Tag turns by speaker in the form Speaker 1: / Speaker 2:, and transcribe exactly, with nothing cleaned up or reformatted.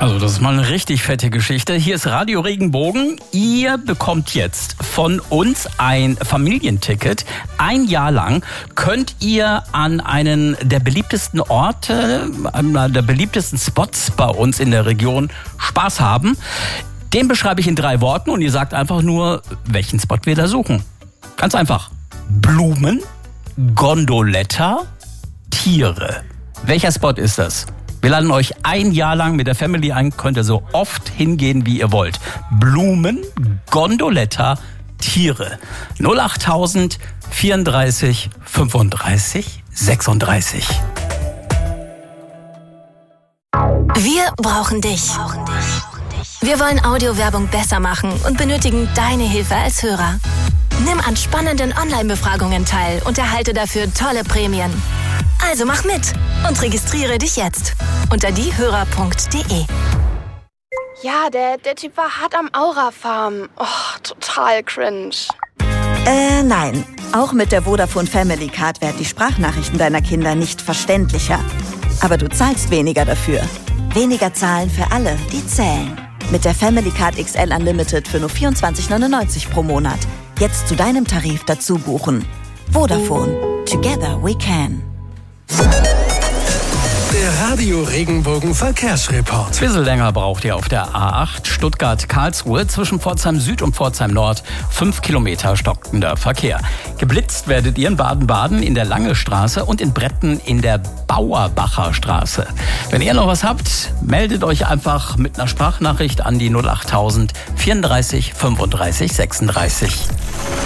Speaker 1: Also das ist mal eine richtig fette Geschichte. Hier ist Radio Regenbogen. Ihr bekommt jetzt von uns ein Familienticket. Ein Jahr lang könnt ihr an einen der beliebtesten Orte, einer der beliebtesten Spots bei uns in der Region Spaß haben. Den beschreibe ich in drei Worten und ihr sagt einfach nur, welchen Spot wir da suchen. Ganz einfach. Blumen, Gondoletta, Tiere. Welcher Spot ist das? Wir laden euch ein Jahr lang mit der Family ein, könnt ihr so oft hingehen, wie ihr wollt. Blumen, Gondoletta, Tiere. null achttausend vierunddreißig fünfunddreißig sechsunddreißig.
Speaker 2: Wir brauchen dich. Wir wollen Audiowerbung besser machen und benötigen deine Hilfe als Hörer. Nimm an spannenden Online-Befragungen teil und erhalte dafür tolle Prämien. Also mach mit und registriere dich jetzt unter diehörer punkt de.
Speaker 3: Ja, der, der Typ war hart am Aura-Farm. Oh, total cringe.
Speaker 4: Äh, nein. Auch mit der Vodafone Family Card werden die Sprachnachrichten deiner Kinder nicht verständlicher. Aber du zahlst weniger dafür. Weniger zahlen für alle, die zählen. Mit der Family Card X L Unlimited für nur vierundzwanzig neunundneunzig pro Monat. Jetzt zu deinem Tarif dazu buchen. Vodafone. Together we can.
Speaker 5: Der Radio Regenbogen Verkehrsreport.
Speaker 1: Ein bisschen länger braucht ihr auf der A acht Stuttgart-Karlsruhe zwischen Pforzheim Süd und Pforzheim Nord. Fünf Kilometer stockender Verkehr. Geblitzt werdet ihr in Baden-Baden in der Lange Straße und in Bretten in der Bauerbacher Straße. Wenn ihr noch was habt, meldet euch einfach mit einer Sprachnachricht an die null achttausend vierunddreißig fünfunddreißig sechsunddreißig.